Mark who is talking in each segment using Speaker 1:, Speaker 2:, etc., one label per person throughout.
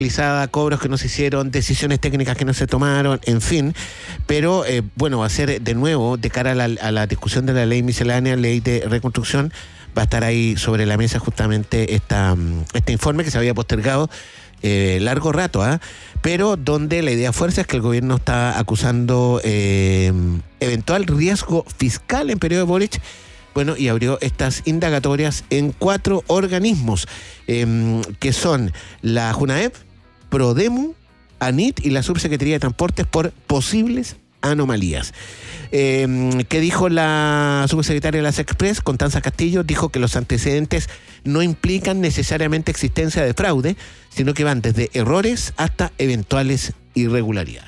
Speaker 1: cobros que no se hicieron, decisiones técnicas que no se tomaron, en fin, pero bueno, va a ser de nuevo, de cara a la discusión de la ley miscelánea, ley de reconstrucción, va a estar ahí sobre la mesa justamente este informe que se había postergado largo rato, pero donde la idea fuerza es que el gobierno está acusando eventual riesgo fiscal en periodo de Boric. Bueno, y abrió estas indagatorias en 4 organismos, que son la JUNAEP, Prodemu, ANIT y la Subsecretaría de Transportes por posibles anomalías. ¿Qué dijo la subsecretaria de la Sexpress, Constanza Castillo? Dijo que los antecedentes no implican necesariamente existencia de fraude, sino que van desde errores hasta eventuales irregularidades.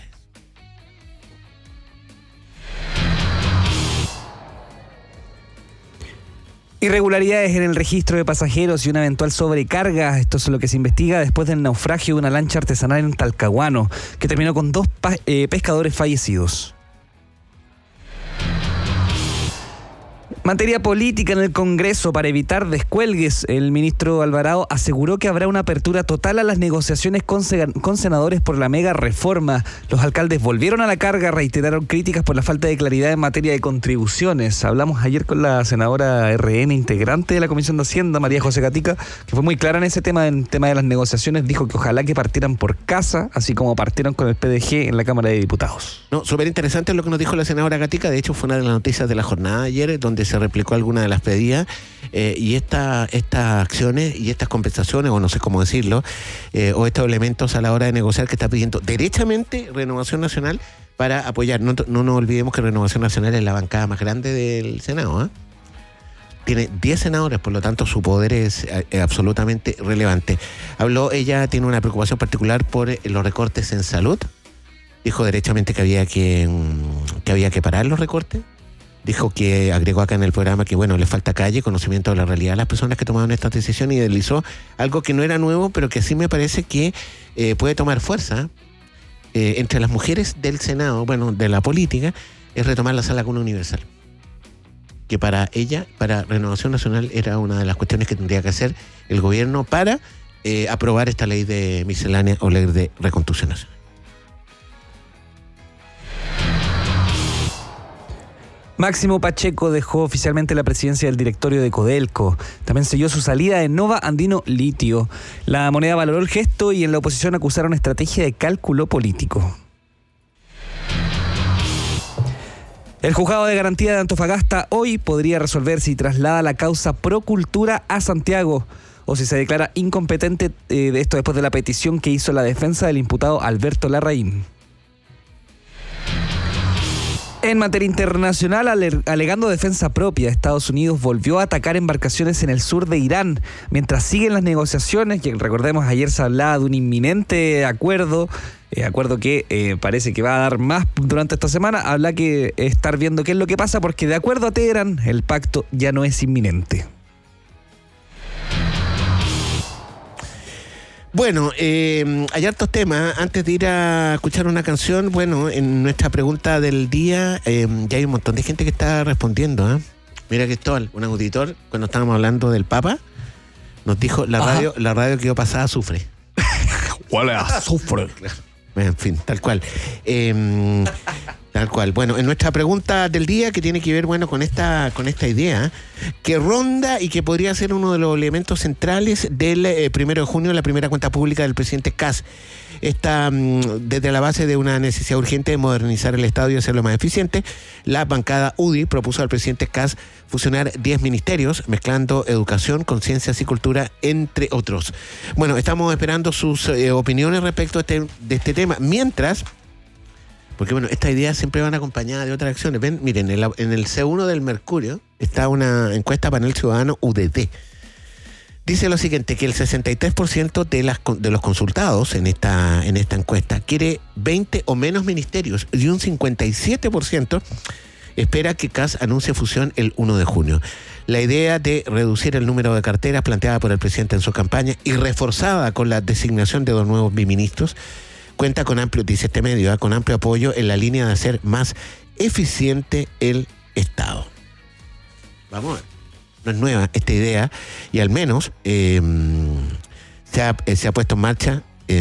Speaker 2: Irregularidades en el registro de pasajeros y una eventual sobrecarga. Esto es lo que se investiga después del naufragio de una lancha artesanal en Talcahuano, que terminó con 2 pescadores fallecidos. Materia política en el Congreso para evitar descuelgues. El ministro Alvarado aseguró que habrá una apertura total a las negociaciones con senadores por la mega reforma. Los alcaldes volvieron a la carga, reiteraron críticas por la falta de claridad en materia de contribuciones. Hablamos ayer con la senadora RN, integrante de la Comisión de Hacienda, María José Gatica, que fue muy clara en ese tema, en tema de las negociaciones. Dijo que ojalá que partieran por casa, así como partieron con el PDG en la Cámara de Diputados.
Speaker 1: No, súper interesante lo que nos dijo la senadora Gatica. De hecho, fue una de las noticias de la jornada de ayer, donde se replicó alguna de las pedidas, y estas acciones y estas compensaciones, o no sé cómo decirlo, o estos elementos a la hora de negociar que está pidiendo derechamente Renovación Nacional para apoyar. No nos olvidemos que Renovación Nacional es la bancada más grande del Senado, Tiene 10 senadores, por lo tanto su poder es absolutamente relevante. Ella tiene una preocupación particular por los recortes en salud. Dijo derechamente que había que parar los recortes. Dijo que, agregó acá en el programa, que bueno, le falta calle, conocimiento de la realidad a las personas que tomaron esta decisión, y deslizó algo que no era nuevo, pero que sí me parece que puede tomar fuerza entre las mujeres del Senado, bueno, de la política, es retomar la sala común universal. Que para ella, para Renovación Nacional, era una de las cuestiones que tendría que hacer el gobierno para aprobar esta ley de miscelánea o ley de reconstrucción nacional.
Speaker 2: Máximo Pacheco dejó oficialmente la presidencia del directorio de Codelco. También selló su salida de Nova Andino Litio. La moneda valoró el gesto y en la oposición acusaron estrategia de cálculo político. El juzgado de garantía de Antofagasta hoy podría resolver si traslada la causa Procultura a Santiago o si se declara incompetente, de esto después de la petición que hizo la defensa del imputado Alberto Larraín. En materia internacional, alegando defensa propia, Estados Unidos volvió a atacar embarcaciones en el sur de Irán. Mientras siguen las negociaciones, y recordemos, ayer se hablaba de un inminente acuerdo que parece que va a dar más durante esta semana. Habla que estar viendo qué es lo que pasa, porque de acuerdo a Teherán, el pacto ya no es inminente.
Speaker 1: Bueno, hay hartos temas. Antes de ir a escuchar una canción, bueno, en nuestra pregunta del día ya hay un montón de gente que está respondiendo. Mira, Cristóbal, un auditor, cuando estábamos hablando del Papa, nos dijo, la radio que yo pasaba sufre.
Speaker 2: ¿Cuál es? Sufre.
Speaker 1: En fin, tal cual. Tal cual. Bueno, en nuestra pregunta del día, que tiene que ver, bueno, con esta idea que ronda y que podría ser uno de los elementos centrales del 1 de junio, la primera cuenta pública del presidente Kast. Está desde la base de una necesidad urgente de modernizar el Estado y hacerlo más eficiente. La bancada UDI propuso al presidente Kast fusionar 10 ministerios, mezclando educación con ciencias y cultura, entre otros. Bueno, estamos esperando sus opiniones respecto de este tema. Mientras, porque bueno, estas ideas siempre van acompañadas de otras acciones. Ven, miren, en el C1 del Mercurio está una encuesta panel ciudadano UDT. Dice lo siguiente, que el 63% de los consultados en esta encuesta quiere 20 o menos ministerios, y un 57% espera que Kast anuncie fusión el 1 de junio. La idea de reducir el número de carteras planteada por el presidente en su campaña y reforzada con la designación de 2 nuevos biministros cuenta con amplio, dice este medio, con amplio apoyo en la línea de hacer más eficiente el Estado. Vamos a ver. No es nueva esta idea, y al menos se ha puesto en marcha